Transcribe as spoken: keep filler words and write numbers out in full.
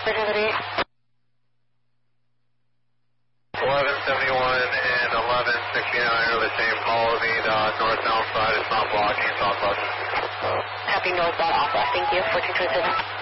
Opportunity. eleven seventy-one and eleven sixty-nine are the same. Follow the uh, northbound side. It's not blocking. Southwest. Copy northbound Alpha. Thank you. fourteen twenty-seven.